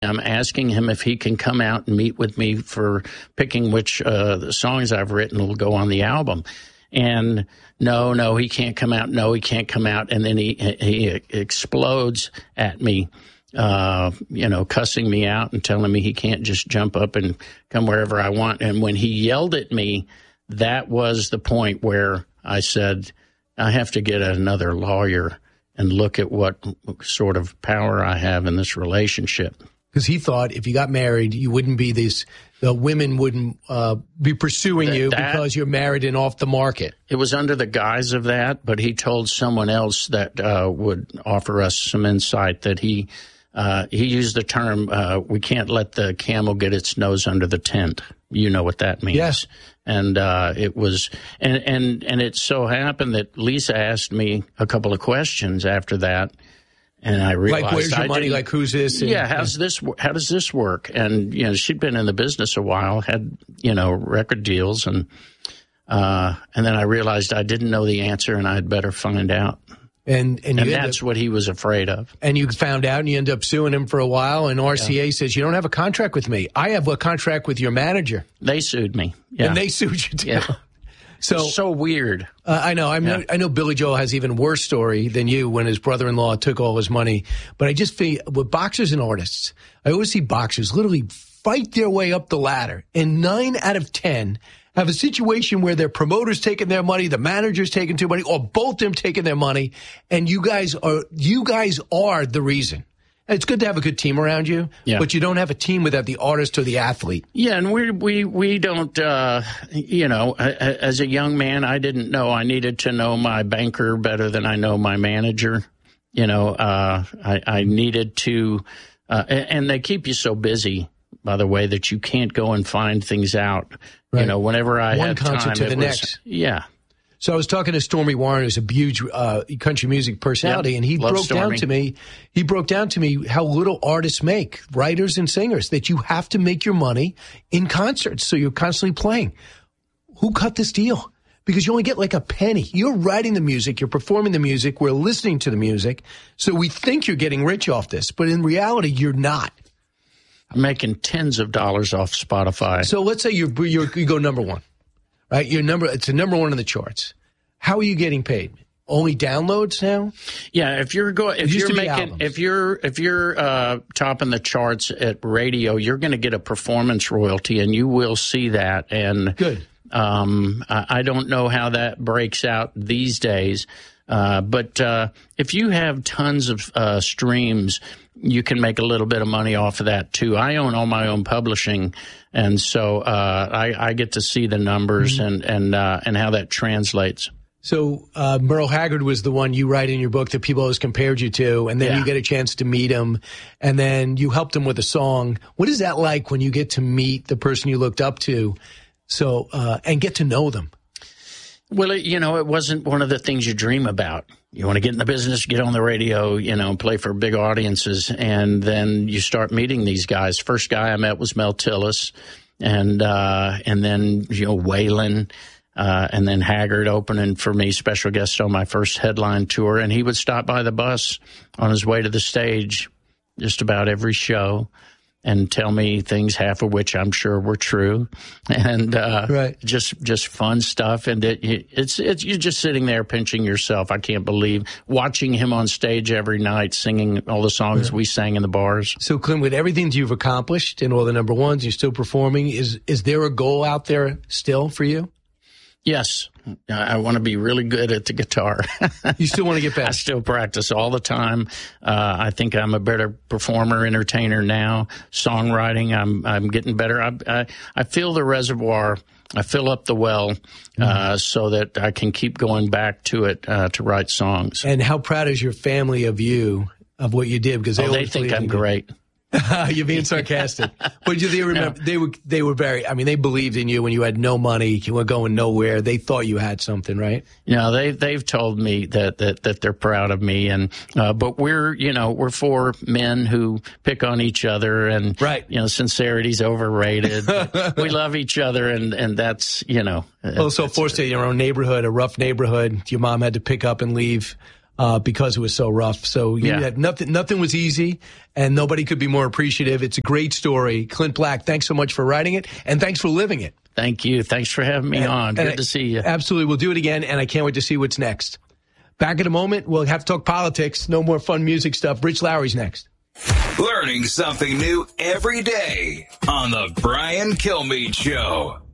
I'm asking him if he can come out and meet with me for picking which the songs I've written will go on the album. And no, he can't come out. No, he can't come out. And then he explodes at me, cussing me out and telling me he can't just jump up and come wherever I want. And when he yelled at me, that was the point where I said, I have to get another lawyer and look at what sort of power I have in this relationship. Because he thought if you got married, you wouldn't be the women wouldn't be pursuing you because you're married and off the market. It was under the guise of that, but he told someone else that would offer us some insight that he used the term, we can't let the camel get its nose under the tent. You know what that means. Yes. And it was, and it so happened that Lisa asked me a couple of questions after that. And I realized, like, where's your money? Like, who's this? And, how does this work? And, she'd been in the business a while, had, record deals. And then I realized I didn't know the answer and I'd better find out. And that's what he was afraid of. And you found out and you end up suing him for a while. And RCA says, you don't have a contract with me. I have a contract with your manager. They sued me. Yeah. And they sued you too. Yeah. So weird. I know. I know Billy Joel has even worse story than you when his brother-in-law took all his money. But I just feel with boxers and artists, I always see boxers literally fight their way up the ladder. And 9 out of 10 have a situation where their promoter's taking their money, the manager's taking too money, or both of them taking their money. And you guys are the reason. It's good to have a good team around you, but you don't have a team without the artist or the athlete. Yeah, and we don't, as a young man, I didn't know I needed to know my banker better than I know my manager. I needed to, and they keep you so busy, by the way, that you can't go and find things out. Right. Whenever I One had time. concert to the next. Yeah. So I was talking to Stormy Warren, who's a huge country music personality, and he broke down to me how little artists make, writers and singers, that you have to make your money in concerts, so you're constantly playing. Who cut this deal? Because you only get like a penny. You're writing the music, you're performing the music, we're listening to the music, so we think you're getting rich off this, but in reality, you're not. I'm making tens of dollars off Spotify. So let's say you go number one. Right, it's a number one in the charts. How are you getting paid? Only downloads now? Yeah, if you're topping the charts at radio, you're going to get a performance royalty, and you will see that. And good. I don't know how that breaks out these days, but if you have tons of streams, you can make a little bit of money off of that too. I own all my own publishing, and so I get to see the numbers and how that translates. So Merle Haggard was the one you write in your book that people always compared you to, and then you get a chance to meet him, and then you helped him with a song. What is that like when you get to meet the person you looked up to, and get to know them? Well, it wasn't one of the things you dream about. You want to get in the business, get on the radio, play for big audiences, and then you start meeting these guys. First guy I met was Mel Tillis, and then Waylon, and then Haggard opening for me, special guest on my first headline tour, and he would stop by the bus on his way to the stage just about every show and tell me things, half of which I'm sure were true, and just fun stuff. And it's you're just sitting there pinching yourself. I can't believe watching him on stage every night singing all the songs we sang in the bars. So, Clint, with everything that you've accomplished and all the number ones, you're still performing. Is there a goal out there still for you? Yes. I want to be really good at the guitar. You still want to get better? I still practice all the time. I think I'm a better performer, entertainer now. Songwriting, I'm getting better. I fill the reservoir. I fill up the well so that I can keep going back to it to write songs. And how proud is your family of you, of what you did? Because they think I'm great. You're being sarcastic, but they remember they were very. I mean, they believed in you when you had no money, you were going nowhere. They thought you had something, right? They've told me that they're proud of me, and but we're four men who pick on each other, and sincerity's overrated. We love each other, and that's Also, forced in your own neighborhood, a rough neighborhood. Your mom had to pick up and leave. because it was so rough. So you had nothing was easy, and nobody could be more appreciative. It's a great story. Clint Black, thanks so much for writing it, and thanks for living it. Thank you. Thanks for having me on. Good to see you. Absolutely. We'll do it again, and I can't wait to see what's next. Back in a moment, we'll have to talk politics. No more fun music stuff. Rich Lowry's next. Learning something new every day on the Brian Kilmeade Show.